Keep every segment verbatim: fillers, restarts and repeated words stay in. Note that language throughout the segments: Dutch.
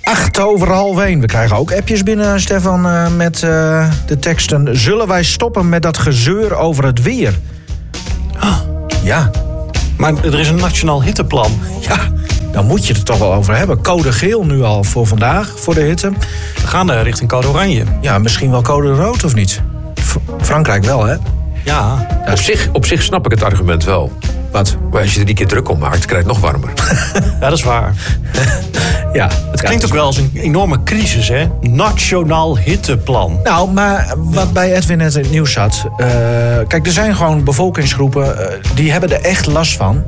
Acht over half één. We krijgen ook appjes binnen, Stefan, uh, met uh, de teksten... Zullen wij stoppen met dat gezeur over het weer? Oh. Ja. Maar er is een nationaal hitteplan. Ja, dan moet je het toch wel over hebben. Code geel nu al voor vandaag, voor de hitte. We gaan uh, richting code oranje. Ja, misschien wel code rood of niet? F- Frankrijk wel, hè? Ja. ja op, zich, op zich snap ik het argument wel. Wat? Maar als je er die keer druk om maakt, krijg je het nog warmer. Ja, dat is waar. Ja, het klinkt ja, ook wel als een enorme crisis, hè? Nationaal hitteplan. Nou, maar wat bij Edwin net in het nieuws zat... Uh, kijk, er zijn gewoon bevolkingsgroepen... Uh, die hebben er echt last van.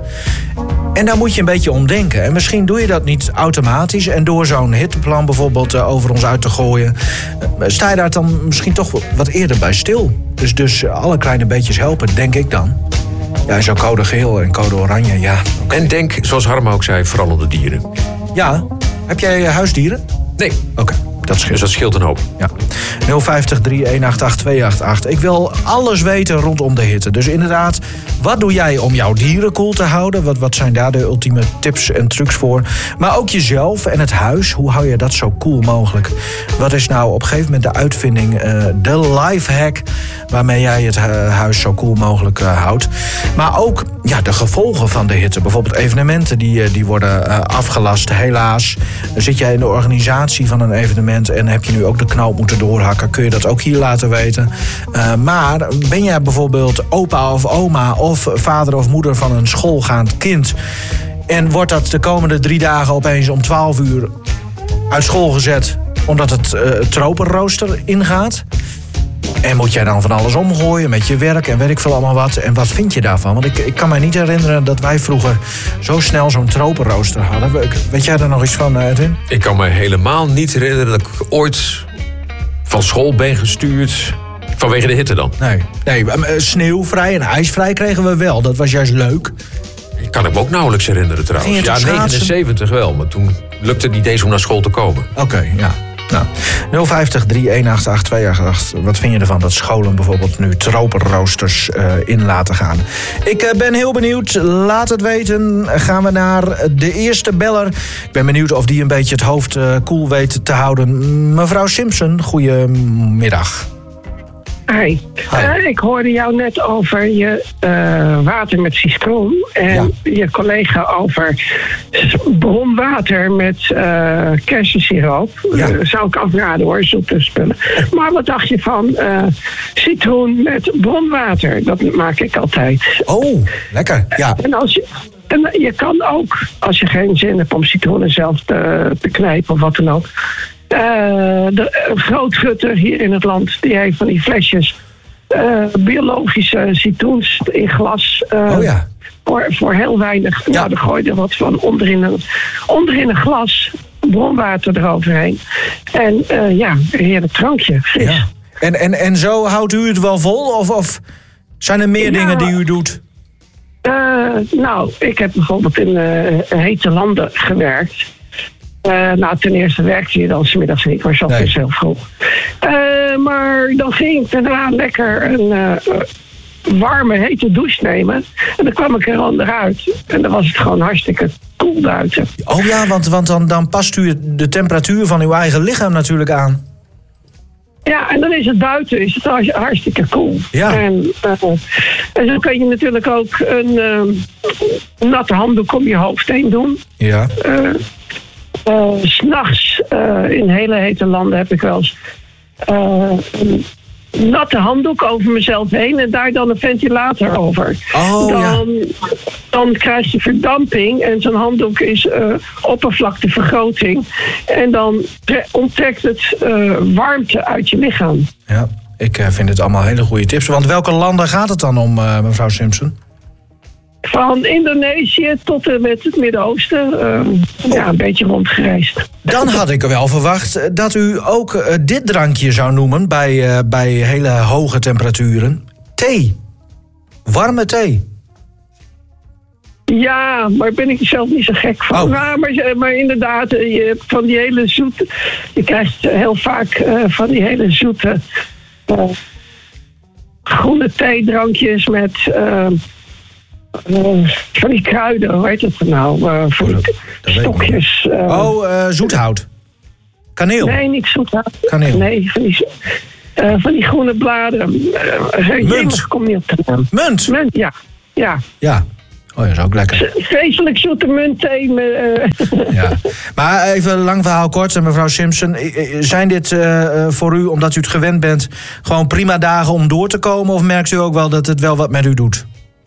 En daar moet je een beetje om denken. En misschien doe je dat niet automatisch... en door zo'n hitteplan bijvoorbeeld uh, over ons uit te gooien... Uh, sta je daar dan misschien toch wat eerder bij stil. Dus, dus uh, alle kleine beetjes helpen, denk ik dan. Ja, zo code geel en code oranje, ja. Okay. En denk, zoals Harma ook zei, vooral om de dieren. Ja. Heb jij huisdieren? Nee. Oké, okay, dat scheelt. Dus dat scheelt een hoop. Ja. nul vijftig, drie een acht acht, twee acht acht. Ik wil alles weten rondom de hitte. Dus inderdaad, wat doe jij om jouw dieren koel te houden? Wat, wat zijn daar de ultieme tips en trucs voor? Maar ook jezelf en het huis. Hoe hou je dat zo koel mogelijk? Wat is nou op een gegeven moment de uitvinding, uh, de lifehack... waarmee jij het uh, huis zo koel mogelijk uh, houdt? Maar ook ja, de gevolgen van de hitte. Bijvoorbeeld evenementen die, uh, die worden uh, afgelast. Helaas, zit jij in de organisatie van een evenement... en heb je nu ook de knoop moeten doorhakken... kun je dat ook hier laten weten. Uh, maar ben jij bijvoorbeeld opa of oma... of vader of moeder van een schoolgaand kind... en wordt dat de komende drie dagen opeens om twaalf uur uit school gezet... omdat het uh, tropenrooster ingaat... En moet jij dan van alles omgooien met je werk en weet ik veel allemaal wat. En wat vind je daarvan? Want ik, ik kan mij niet herinneren dat wij vroeger zo snel zo'n tropenrooster hadden. Weet jij er nog iets van, Edwin? Ik kan me helemaal niet herinneren dat ik ooit van school ben gestuurd vanwege de hitte dan. Nee, nee sneeuwvrij en ijsvrij kregen we wel. Dat was juist leuk. Ik kan ik me ook nauwelijks herinneren trouwens. Ja, negenenzeventig wel, maar toen lukte het niet eens om naar school te komen. Oké, okay, ja. Nou, nul vijftig, drie een acht acht, twee acht acht. Wat vind je ervan dat scholen bijvoorbeeld nu tropenroosters uh, in laten gaan? Ik uh, ben heel benieuwd. Laat het weten. Gaan we naar de eerste beller. Ik ben benieuwd of die een beetje het hoofd uh, koel weet te houden. Mevrouw Simpson, goedemiddag. Hi. Uh, ik hoorde jou net over je uh, water met citroen en ja. je collega over bronwater met uh, kersensiroop. Ja. Uh, zou ik afraden hoor, zoete spullen. Maar wat dacht je van uh, citroen met bronwater? Dat maak ik altijd. Oh, lekker. Ja. En als je, en je kan ook, als je geen zin hebt om citroenen zelf te, te knijpen of wat dan ook... Uh, de uh, grootgutter hier in het land, die heeft van die flesjes uh, biologische citroens in glas. Uh, oh ja. Voor, voor heel weinig. Ja. Nou, dan gooi je er wat van onderin een, onderin een glas, bronwater eroverheen. En uh, ja, een heerlijk drankje, fris. Ja. En, en, en zo houdt u het wel vol? Of, of zijn er meer ja, dingen die u doet? Uh, nou, ik heb bijvoorbeeld in uh, hete landen gewerkt. Uh, nou, ten eerste werkte je dan 's middags niet, maar zat dus heel vroeg. Uh, maar dan ging ik daarna lekker een uh, warme, hete douche nemen. En dan kwam ik er onderuit. En dan was het gewoon hartstikke koel buiten. Oh ja, want, want dan, dan past u de temperatuur van uw eigen lichaam natuurlijk aan. Ja, en dan is het buiten is het hartstikke koel. Ja. En, uh, en zo kun je natuurlijk ook een uh, natte handdoek om je hoofd heen doen. Ja. Uh, Uh, 's nachts uh, in hele hete landen heb ik wel eens uh, een natte handdoek over mezelf heen en daar dan een ventilator over. Oh, dan, ja. dan krijg je verdamping en zo'n handdoek is uh, oppervlaktevergroting. En dan tre- onttrekt het uh, warmte uit je lichaam. Ja, ik uh, vind het allemaal hele goede tips. Want welke landen gaat het dan om, uh, mevrouw Simpson? Van Indonesië tot en met het Midden-Oosten. Uh, ja, een beetje rondgereisd. Dan had ik wel verwacht dat u ook uh, dit drankje zou noemen bij, uh, bij hele hoge temperaturen. Thee. Warme thee. Ja, maar ben ik zelf niet zo gek van. Oh. Nou, maar, maar inderdaad, je hebt van die hele zoete... Je krijgt heel vaak uh, van die hele zoete... Uh, groene theedrankjes met... Uh, Uh, van die kruiden, hoe heet het nou? Uh, van oh, die dat, dat stokjes. Uh, oh, uh, zoethout. Kaneel? Nee, niet zoetwater. Kaneel. Nee, van die, uh, van die groene bladeren. Uh, Munt. Kom niet op de naam. Munt? Munt, ja. Ja. Ja. Oh, dat is ook lekker. Vreselijk zoete muntthee. Uh. Ja. Maar even lang verhaal kort, mevrouw Simpson. Zijn dit uh, voor u, omdat u het gewend bent, gewoon prima dagen om door te komen? Of merkt u ook wel dat het wel wat met u doet?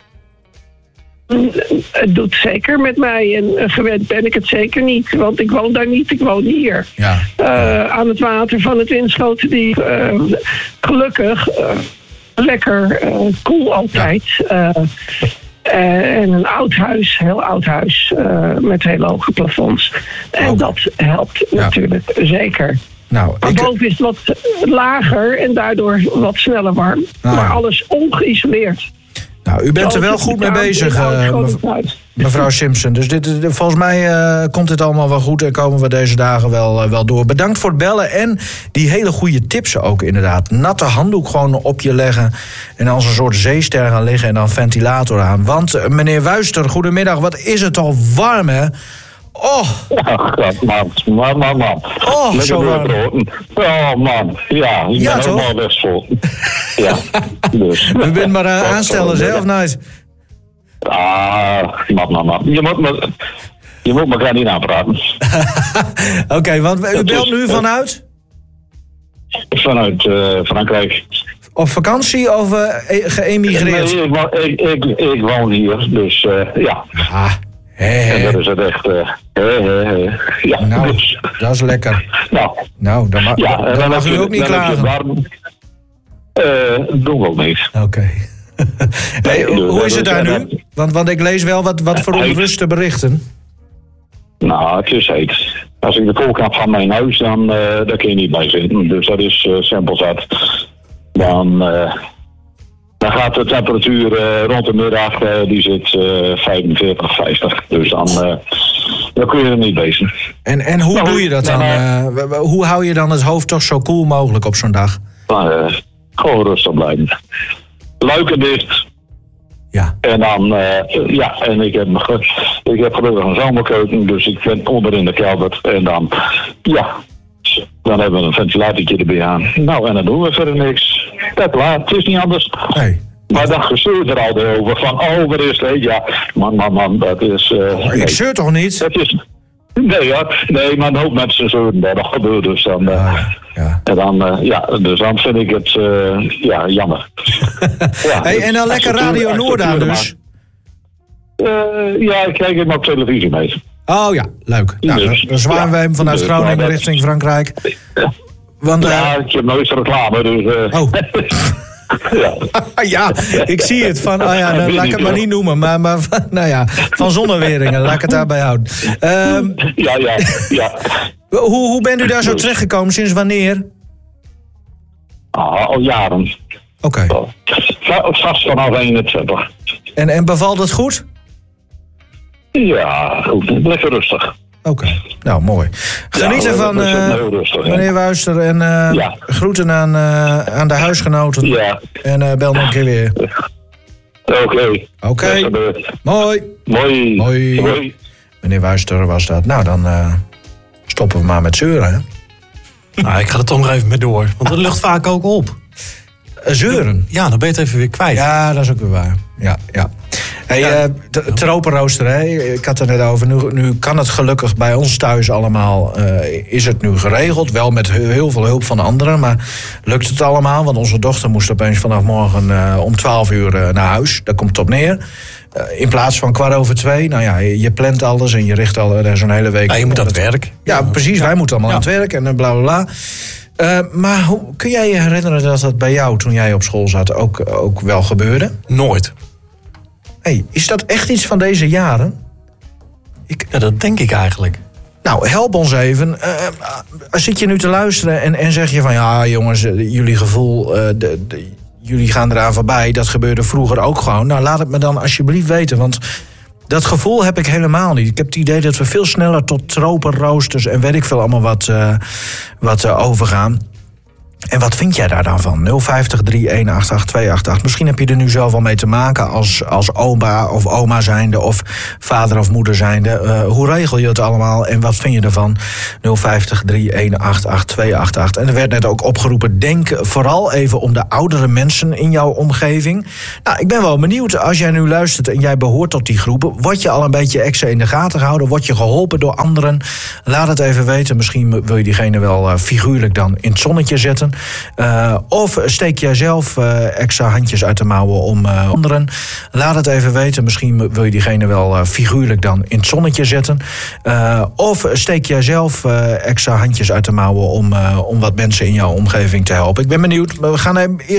Het doet zeker met mij. En gewend ben ik het zeker niet. Want ik woon daar niet, ik woon hier. Ja. Uh, aan het water van het Winschoten. Die uh, gelukkig uh, lekker uh, koel altijd. Ja. Uh, Uh, en een oud huis, heel oud huis, uh, met hele hoge plafonds. En oh. dat helpt ja. natuurlijk zeker. Nou, maar ik... boven is het wat lager en daardoor wat sneller warm. Ah. Maar alles ongeïsoleerd. Nou, u bent er wel goed mee bezig, uh, mevrouw Simpson. Dus dit, volgens mij uh, komt dit allemaal wel goed en komen we deze dagen wel, uh, wel door. Bedankt voor het bellen en die hele goede tips ook inderdaad. Natte handdoek gewoon op je leggen en als een soort zeester gaan liggen en dan ventilator aan. Want uh, meneer Wuister, goedemiddag, wat is het al warm, hè? Oh. Ja, man, man, man, man. Oh, lekker zo warm. Oh, man. Ja, ik ja, ben toch? helemaal westvol. Ja, dus. U bent maar uh, aanstellen, hè, of niet? Ah, man, man, man. Je moet me, je moet elkaar niet aanpraten. Oké, okay, want u belt nu vanuit? Vanuit uh, Frankrijk. Op vakantie of uh, geëmigreerd? Nee, ik, ik, ik, ik woon hier, dus uh, ja. Ah. He, he. En dat is het echt. Uh, he, he, he. Ja, nou, dus. Dat is lekker. Nou, nou dan, ma- ja, dan, dan mag u ook niet klagen. Uh, doen we ook niet. Oké. Okay. Hey, nee, hoe is het daar nu? Want, want ik lees wel wat, wat verontruste berichten. Nou, het is heet. Als ik de koelkast van mijn huis, dan uh, daar kun je niet bij zitten. Dus dat is uh, simpel zat. Dan, uh, dan gaat de temperatuur uh, rond de middag, uh, die zit uh, vijfenveertig, vijftig. Dus dan, uh, dan kun je er niet bezig. En, en hoe nou, doe je dat dan? Uh, hoe hou je dan het hoofd toch zo koel mogelijk op zo'n dag? Uh, gewoon rustig blijven. Luiken dicht. Ja. En dan, uh, ja, en ik heb, ik heb gelukkig een zomerkeuken, dus ik ben onder in de kelder. En dan, ja, dan hebben we een ventilatortje erbij aan. Nou, en dan doen we verder niks. Dat laat, het is niet anders. Nee. Maar dan gezeurt er altijd over van, oh, waar is het? Ja, man, man, man, dat is... Uh, oh, ik zeur toch niet? Dat is... Nee, ja, nee, maar een hoop mensen zeuren dat dat gebeurt, dus dan... Uh, ah, ja. En dan, uh, ja, dus dan vind ik het, uh, ja, jammer. Ja, hey, en dan lekker Radio Noord aan dus? Uh, ja, ik kijk hem op televisie mee. Oh ja, leuk. Nou, dus, dan zwaaien ja, we hem vanuit dus, Groningen richting Frankrijk. Ja, Want, uh, ja ik heb nooit reclame, dus... Uh, oh. Ja. ja, ik zie het. Van, oh ja, dan, laat ik het maar niet noemen. Maar, maar nou ja, van Zonneweringen, laat ik het daarbij houden. Um, ja, ja, ja. Hoe, hoe bent u daar zo terechtgekomen? Sinds wanneer? Ah, al jaren. Oké. Okay. Vast vanaf eenentwintig. En, en bevalt het goed? Ja, goed. Lekker rustig. Oké, okay. Nou mooi. Geniet ervan, ja, uh, rustig, meneer ja. Wuister. En uh, ja. groeten aan, uh, aan de huisgenoten. Ja. En uh, bel nog een keer weer. Oké. Okay. Oké. Okay. Mooi. Mooi. Mooi. Mooi. Meneer Wuister was dat. Nou, dan uh, stoppen we maar met zeuren. Hè? Nou, ik ga er toch nog even mee door. Want dat lucht vaak ook op. Zeuren? Ja, dan ben je het even weer kwijt. Ja, dat is ook weer waar. Ja, ja. Hey, ja. uh, t- tropenrooster, hè? Ik had het net over. Nu, nu kan het gelukkig bij ons thuis allemaal. Uh, is het nu geregeld? Wel met heel veel hulp van anderen. Maar lukt het allemaal? Want onze dochter moest opeens vanaf morgen uh, om twaalf uur uh, naar huis. Daar komt het op neer. Uh, in plaats van kwart over twee. Nou ja, je, je plant alles en je richt al uh, zo'n hele week. Ja, je moet aan het werk. Ja, ja, precies. Ja. Wij moeten allemaal ja. aan het werk en bla bla bla. Uh, maar hoe, kun jij je herinneren dat dat bij jou, toen jij op school zat, ook, ook wel gebeurde? Nooit. Hey, is dat echt iets van deze jaren? Ik... Ja, dat denk ik eigenlijk. Nou, help ons even. Uh, zit je nu te luisteren en, en zeg je van... ja, jongens, jullie gevoel, uh, de, de, jullie gaan eraan voorbij. Dat gebeurde vroeger ook gewoon. Nou, laat het me dan alsjeblieft weten, want... dat gevoel heb ik helemaal niet. Ik heb het idee dat we veel sneller tot tropenroosters... en weet ik veel allemaal wat, uh, wat uh, overgaan. En wat vind jij daar dan van? nul vijftig, drie een acht acht, twee acht acht. Misschien heb je er nu zelf al mee te maken als, als opa of oma zijnde of vader of moeder zijnde. Uh, hoe regel je het allemaal en wat vind je ervan? nul vijftig, drie een acht acht, twee acht acht. En er werd net ook opgeroepen, denk vooral even om de oudere mensen in jouw omgeving. Nou, ik ben wel benieuwd, als jij nu luistert en jij behoort tot die groepen, word je al een beetje extra in de gaten gehouden? Word je geholpen door anderen? Laat het even weten. Misschien wil je diegene wel uh, figuurlijk dan in het zonnetje zetten. Uh, of steek jij zelf uh, extra handjes uit de mouwen om uh, anderen. Laat het even weten. Misschien wil je diegene wel uh, figuurlijk dan in het zonnetje zetten. Uh, of steek jij zelf uh, extra handjes uit de mouwen om, uh, om wat mensen in jouw omgeving te helpen. Ik ben benieuwd. We gaan eerst